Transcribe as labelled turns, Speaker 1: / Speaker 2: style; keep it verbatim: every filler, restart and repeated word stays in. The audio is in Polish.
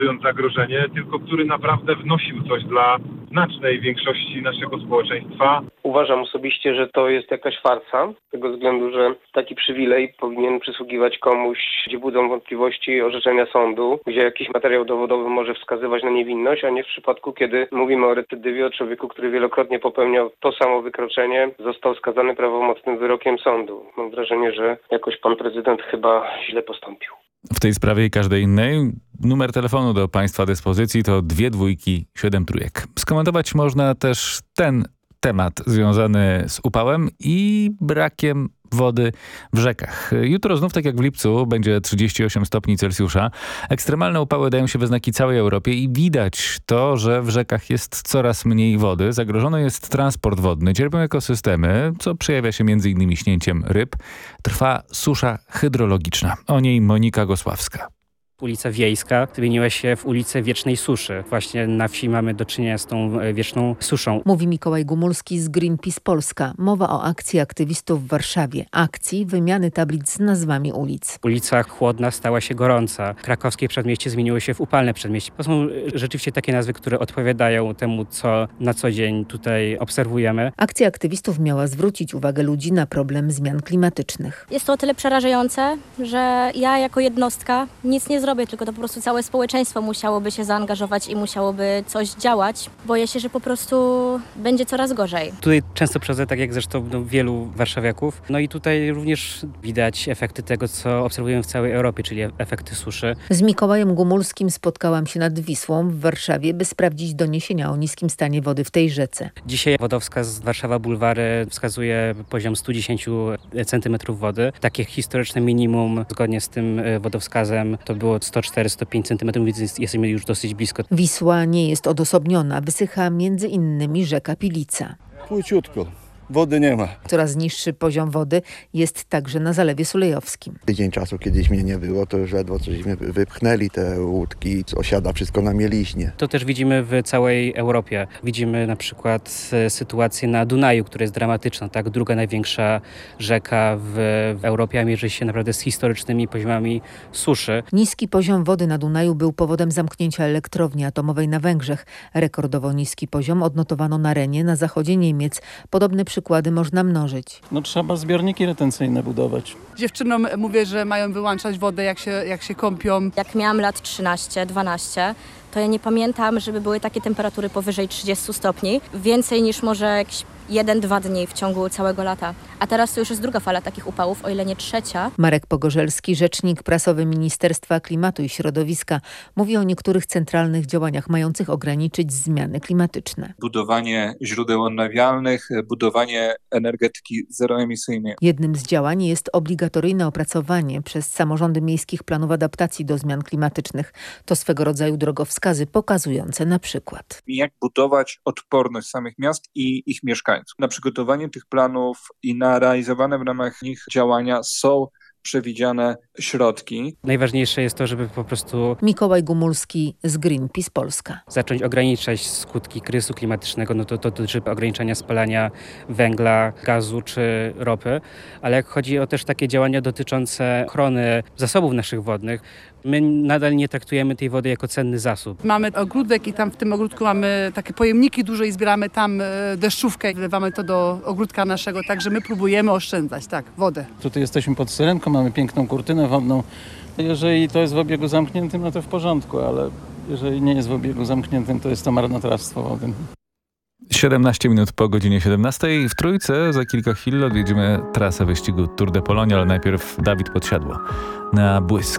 Speaker 1: zagrożenie, tylko który naprawdę wnosił coś dla znacznej większości naszego społeczeństwa.
Speaker 2: Uważam osobiście, że to jest jakaś farsa, z tego względu, że taki przywilej powinien przysługiwać komuś, gdzie budzą wątpliwości orzeczenia sądu, gdzie jakiś materiał dowodowy może wskazywać na niewinność, a nie w przypadku, kiedy mówimy o recydywie, o człowieku, który wielokrotnie popełniał to samo wykroczenie, został skazany prawomocnym wyrokiem sądu. Mam wrażenie, że jakoś pan prezydent chyba źle postąpił.
Speaker 3: W tej sprawie i każdej innej numer telefonu do Państwa dyspozycji to dwie dwójki, siedem trójek. Skomentować można też ten temat związany z upałem i brakiem wody w rzekach. Jutro znów, tak jak w lipcu, będzie trzydzieści osiem stopni Celsjusza. Ekstremalne upały dają się we znaki całej Europie i widać to, że w rzekach jest coraz mniej wody. Zagrożony jest transport wodny, cierpią ekosystemy, co przejawia się między innymi śnięciem ryb. Trwa susza hydrologiczna. O niej Monika Gosławska.
Speaker 4: Ulica Wiejska zmieniła się w ulicę Wiecznej Suszy. Właśnie na wsi mamy do czynienia z tą wieczną suszą.
Speaker 5: Mówi Mikołaj Gumulski z Greenpeace Polska. Mowa o akcji aktywistów w Warszawie. Akcji wymiany tablic z nazwami ulic.
Speaker 4: Ulica Chłodna stała się gorąca. Krakowskie przedmieście zmieniło się w upalne przedmieście. To są rzeczywiście takie nazwy, które odpowiadają temu, co na co dzień tutaj obserwujemy.
Speaker 5: Akcja aktywistów miała zwrócić uwagę ludzi na problem zmian klimatycznych.
Speaker 6: Jest to o tyle przerażające, że ja jako jednostka nic nie zrobię. Tylko to po prostu całe społeczeństwo musiałoby się zaangażować i musiałoby coś działać. Boję się, że po prostu będzie coraz gorzej.
Speaker 4: Tutaj często przechodzę, tak jak zresztą no, wielu warszawiaków. No i tutaj również widać efekty tego, co obserwujemy w całej Europie, czyli efekty suszy.
Speaker 5: Z Mikołajem Gumulskim spotkałam się nad Wisłą w Warszawie, by sprawdzić doniesienia o niskim stanie wody w tej rzece.
Speaker 4: Dzisiaj wodowskaz Warszawa Bulwary wskazuje poziom sto dziesięć centymetrów wody. Takie historyczne minimum zgodnie z tym wodowskazem to było sto cztery do stu pięciu centymetrów, więc jesteśmy już dosyć blisko.
Speaker 5: Wisła nie jest odosobniona, wysycha między innymi rzeka Pilica.
Speaker 7: Płyciutko, wody nie ma.
Speaker 5: Coraz niższy poziom wody jest także na Zalewie Sulejowskim.
Speaker 7: Tydzień czasu kiedyś mnie nie było, to już ledwo cośmy wypchnęli te łódki, osiada wszystko na mieliźnie.
Speaker 4: To też widzimy w całej Europie. Widzimy na przykład sytuację na Dunaju, która jest dramatyczna. Tak, druga największa rzeka w, w Europie, a mierzy się naprawdę z historycznymi poziomami suszy.
Speaker 5: Niski poziom wody na Dunaju był powodem zamknięcia elektrowni atomowej na Węgrzech. Rekordowo niski poziom odnotowano na Renie, na zachodzie Niemiec. Podobne przykłady można mnożyć.
Speaker 8: No trzeba zbiorniki retencyjne budować.
Speaker 9: Dziewczynom mówię, że mają wyłączać wodę, jak się, jak się kąpią.
Speaker 6: Jak miałam lat trzynaście dwanaście, to ja nie pamiętam, żeby były takie temperatury powyżej trzydziestu stopni. Więcej niż może jakieś jeden, dwa dni w ciągu całego lata. A teraz to już jest druga fala takich upałów, o ile nie trzecia.
Speaker 5: Marek Pogorzelski, rzecznik prasowy Ministerstwa Klimatu i Środowiska, mówi o niektórych centralnych działaniach mających ograniczyć zmiany klimatyczne.
Speaker 10: Budowanie źródeł odnawialnych, budowanie energetyki zeroemisyjnej.
Speaker 5: Jednym z działań jest obligatoryjne opracowanie przez samorządy miejskich planów adaptacji do zmian klimatycznych. To swego rodzaju drogowskazy pokazujące na przykład,
Speaker 10: jak budować odporność samych miast i ich mieszkańców. Na przygotowanie tych planów i na realizowane w ramach nich działania są przewidziane środki.
Speaker 4: Najważniejsze jest to, żeby po prostu
Speaker 5: Mikołaj Gumulski z Greenpeace Polska.
Speaker 4: zacząć ograniczać skutki kryzysu klimatycznego, no to, to dotyczy ograniczania spalania węgla, gazu czy ropy, ale jak chodzi o też takie działania dotyczące ochrony zasobów naszych wodnych, my nadal nie traktujemy tej wody jako cenny zasób.
Speaker 9: Mamy ogródek i tam w tym ogródku mamy takie pojemniki duże i zbieramy tam deszczówkę i wlewamy to do ogródka naszego, także my próbujemy oszczędzać, tak, wodę.
Speaker 8: Tutaj jesteśmy pod Syrenką, mamy piękną kurtynę wodną. Jeżeli to jest w obiegu zamkniętym, no to w porządku, ale jeżeli nie jest w obiegu zamkniętym, to jest to marnotrawstwo wody.
Speaker 3: siedemnaście minut po godzinie siedemnastej. W Trójce za kilka chwil odwiedzimy trasę wyścigu Tour de Pologne, ale najpierw Dawid Podsiadło na Błysk.